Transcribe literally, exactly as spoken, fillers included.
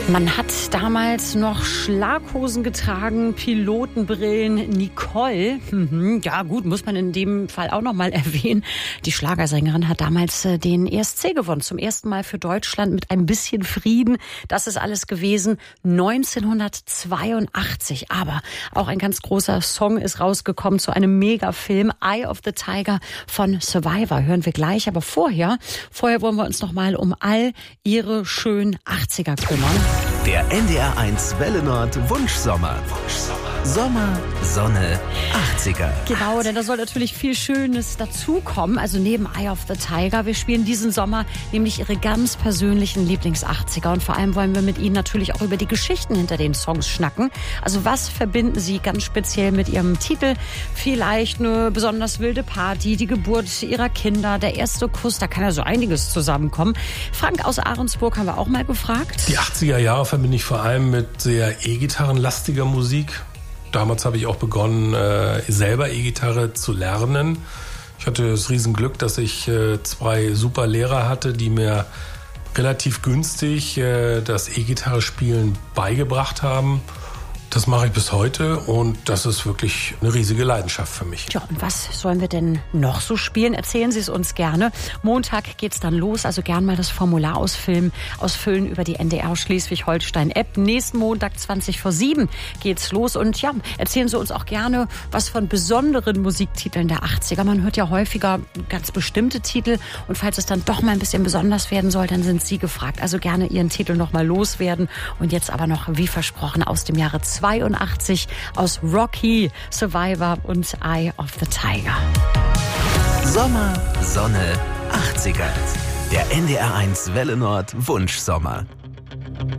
Man hat damals noch Schlaghosen getragen, Pilotenbrillen, Nicole. Mhm, ja gut, muss man in dem Fall auch noch mal erwähnen. Die Schlagersängerin hat damals äh, den E S C gewonnen. Zum ersten Mal für Deutschland mit ein bisschen Frieden. Das ist alles gewesen neunzehnhundertzweiundachtzig. Aber auch ein ganz großer Song ist rausgekommen zu einem Megafilm. Eye of the Tiger von Survivor. Hören wir gleich. Aber vorher, vorher wollen wir uns noch mal um all ihre schönen achtziger kümmern. Der N D R eins Welle Nord Wunschsommer. Wunschsommer. Sommer, Sonne, achtziger. Genau, denn da soll natürlich viel Schönes dazukommen. Also neben Eye of the Tiger. Wir spielen diesen Sommer nämlich Ihre ganz persönlichen Lieblings-achtziger. Und vor allem wollen wir mit Ihnen natürlich auch über die Geschichten hinter den Songs schnacken. Also was verbinden Sie ganz speziell mit Ihrem Titel? Vielleicht eine besonders wilde Party, die Geburt Ihrer Kinder, der erste Kuss. Da kann ja so einiges zusammenkommen. Frank aus Ahrensburg haben wir auch mal gefragt. Die achtziger Jahre verbinde ich vor allem mit sehr E-Gitarrenlastiger Musik. Damals habe ich auch begonnen, äh, selber E-Gitarre zu lernen. Ich hatte das Riesenglück, dass ich äh, zwei super Lehrer hatte, die mir relativ günstig äh, das E-Gitarre-Spielen beigebracht haben. Das mache ich bis heute und das ist wirklich eine riesige Leidenschaft für mich. Ja, und was sollen wir denn noch so spielen? Erzählen Sie es uns gerne. Montag geht's dann los, also gern mal das Formular ausfüllen, ausfüllen über die N D R Schleswig-Holstein-App. Nächsten Montag zwanzig vor sieben geht's los und ja, erzählen Sie uns auch gerne was von besonderen Musiktiteln der achtziger. Man hört ja häufiger ganz bestimmte Titel und falls es dann doch mal ein bisschen besonders werden soll, dann sind Sie gefragt. Also gerne Ihren Titel noch mal loswerden und jetzt aber noch, wie versprochen, aus dem Jahre zweiundachtzig aus Rocky, Survivor und Eye of the Tiger. Sommer, Sonne, achtziger. Der N D R eins Welle Nord Wunschsommer.